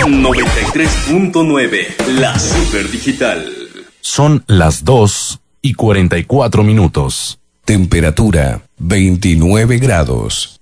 93.9, la super digital. Son las 2:44. Temperatura 29 grados.